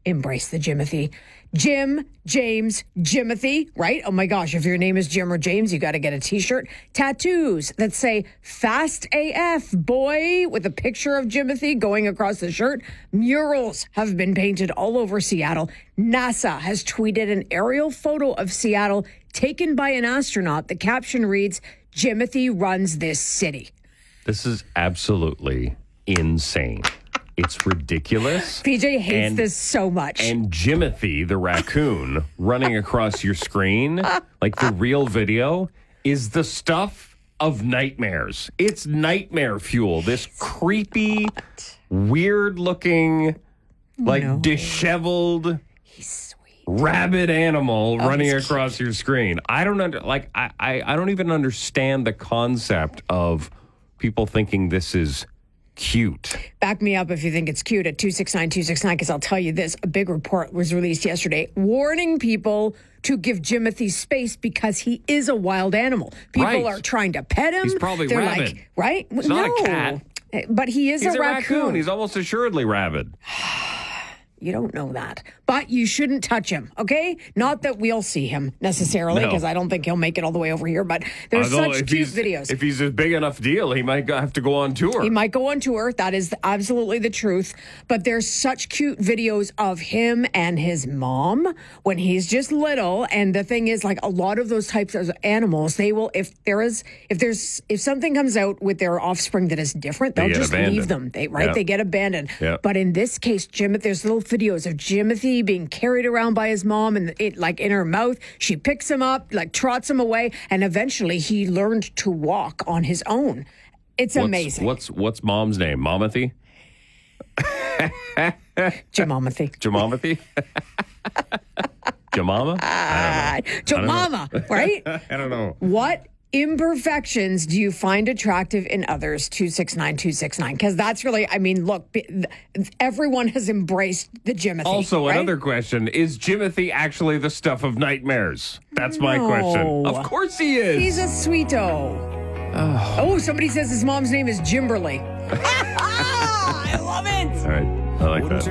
embrace the Jimothy. Jim, James, Jimothy, right? Oh my gosh, if your name is Jim or James, you got to get a t-shirt. Tattoos that say Fast AF, boy, with a picture of Jimothy going across the shirt. Murals have been painted all over Seattle. NASA has tweeted an aerial photo of Seattle taken by an astronaut. The caption reads, Jimothy runs this city. This is absolutely insane. It's ridiculous. PJ hates this so much. And Jimothy, the raccoon, running across your screen, like the real video, is the stuff of nightmares. It's nightmare fuel. This creepy, weird-looking, disheveled, rabid animal running across your screen. I don't I don't even understand the concept of people thinking this is cute. Back me up if you think it's cute at 269-269, because I'll tell you this. A big report was released yesterday warning people to give Jimothy space because he is a wild animal. People are trying to pet him. He's probably rabid. Like, right? He's not a cat. But he's a raccoon. He's almost assuredly rabid. You don't know that. But you shouldn't touch him, okay? Not that we'll see him necessarily, because I don't think he'll make it all the way over here. But there's such cute videos. If he's a big enough deal, he might have to go on tour. He might go on tour. That is absolutely the truth. But there's such cute videos of him and his mom when he's just little. And the thing is, like a lot of those types of animals, they will, if something comes out with their offspring that is different, they'll just leave them. They get abandoned. Yep. But in this case, there's little videos of Jimothy being carried around by his mom and it like in her mouth. She picks him up, like trots him away, and eventually he learned to walk on his own. It's amazing. What's mom's name? Momothy? Jamomothy. Jamomothy? Jamama? Jamama, right? I don't know. What imperfections do you find attractive in others? 269-269. Because that's really, look, everyone has embraced the Jimothy. Also, right? Another question, is Jimothy actually the stuff of nightmares? That's my question. Of course he is. He's a sweeto. Oh, somebody says his mom's name is Jimberly. I love it. All right. I like that.